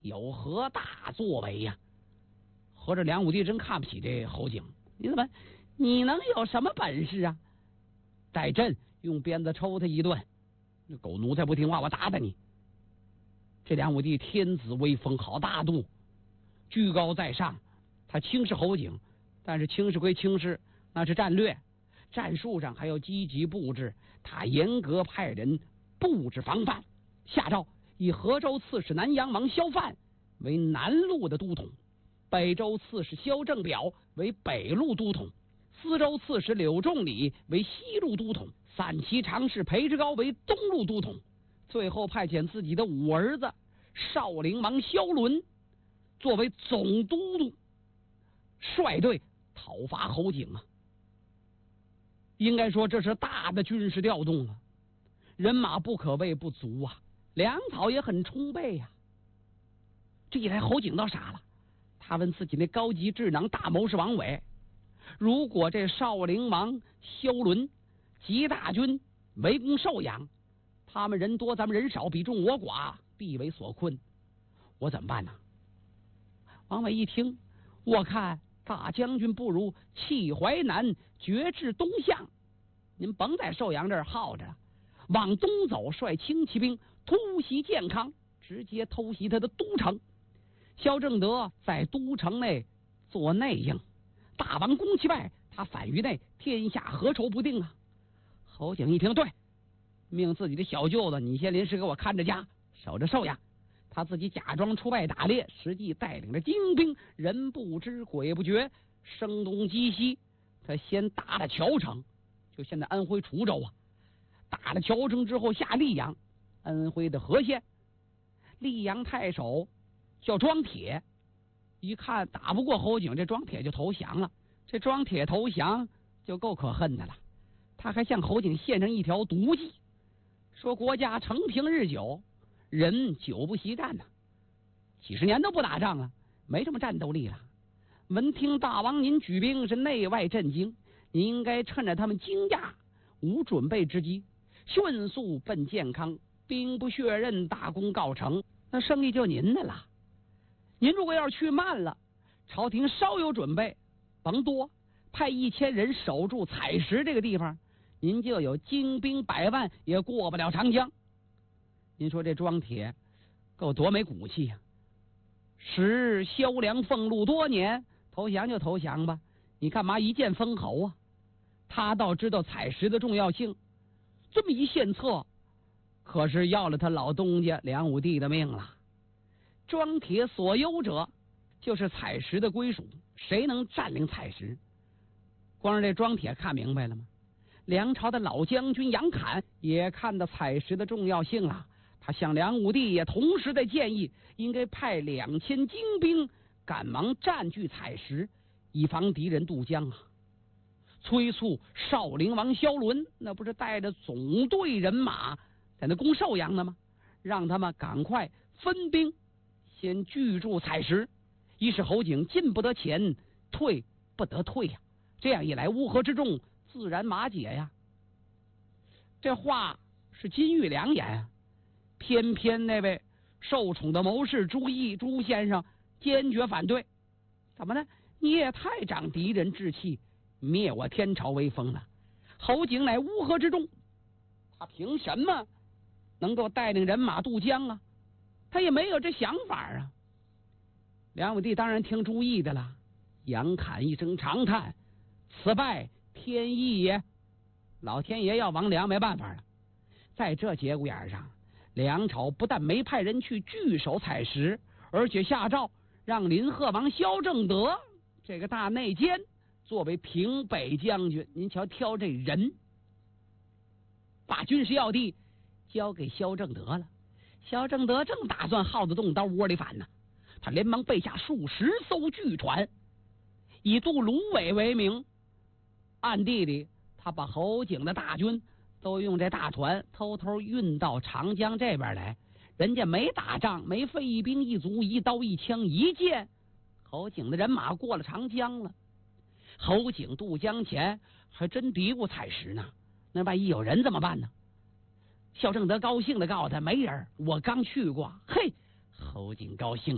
有何大作为呀？合着梁武帝真看不起这侯景，你能有什么本事啊？待朕用鞭子抽他一顿，那狗奴才不听话，我打打你。这梁武帝天子威风，好大度，居高在上，他轻视侯景，但是轻视归轻视，那是战略，战术上还要积极布置。他严格派人布置防范，下诏以河州刺史南阳王萧范为南路的都统，北州刺史萧正表为北路都统，司州刺史柳仲礼为西路都统，散骑常侍裴志高为东路都统。最后派遣自己的五儿子少陵王萧伦作为总都督，率队讨伐侯景啊。应该说这是大的军事调动啊，人马不可谓不足啊，粮草也很充沛呀。这一来侯景倒傻了，他问自己那高级智囊大谋士王伟，如果这少陵王萧伦集大军围攻寿阳，他们人多咱们人少，比众我寡，必为所困，我怎么办呢？王伟一听，我看大将军不如弃淮南，决至东向，您甭在寿阳这儿耗着了，往东走，率轻骑兵突袭建康，直接偷袭他的都城。萧正德在都城内做内应，大王攻其外，他反于内，天下何愁不定啊？侯景一听，对，命自己的小舅子你先临时给我看着家，守着寿阳，他自己假装出外打猎，实际带领着精兵，人不知鬼不觉，声东击西。他先打了谯城，就现在安徽滁州啊，打了谯城之后下溧阳，安徽的和县。溧阳太守叫庄铁，一看打不过侯景，这庄铁就投降了。这庄铁投降就够可恨的了，他还向侯景献上一条毒计，说国家承平日久，人久不习战呢，几十年都不打仗了，没什么战斗力了。闻听大王您举兵是内外震惊，您应该趁着他们惊讶无准备之机，迅速奔建康，兵不血刃，大功告成，那胜利就您的了。您如果要是去慢了，朝廷稍有准备，甭多，派1000人守住采石这个地方，您就有精兵100万也过不了长江。您说这庄铁够多没骨气呀！使萧梁俸禄多年，投降就投降吧，你干嘛一剑封侯啊？他倒知道采石的重要性，这么一献策，可是要了他老东家梁武帝的命了。庄铁所忧者就是采石的归属，谁能占领采石？光是这庄铁看明白了吗？梁朝的老将军杨侃也看到采石的重要性了，他向梁武帝也同时的建议，应该派2000精兵赶忙占据采石，以防敌人渡江啊。催促少陵王萧伦，那不是带着总队人马在那攻寿阳呢吗？让他们赶快分兵先据住采石，一是侯景进不得前，退不得退呀。这样一来，乌合之众自然马解呀。这话是金玉良言啊，偏偏那位受宠的谋士朱毅朱先生坚决反对。怎么呢？你也太长敌人志气，灭我天朝威风了。侯景乃乌合之众，他凭什么能够带领人马渡江啊？他也没有这想法啊。梁武帝当然听朱毅的了。杨侃一声长叹，此败天意也，老天爷要亡梁，没办法了。在这节骨眼上，梁朝不但没派人去据守采石，而且下诏让林贺王萧正德这个大内奸作为平北将军。您瞧挑这人，把军事要地交给萧正德了。萧正德正打算耗子洞到窝里反呢，他连忙备下数十艘巨船，以渡芦苇为名，暗地里他把侯景的大军都用这大船偷偷运到长江这边来。人家没打仗，没费一兵一卒，一刀一枪一箭，侯景的人马过了长江了。侯景渡江前还真嘀咕采石呢，那万一有人怎么办呢？萧正德高兴的告诉他，没人，我刚去过。嘿，侯景高兴，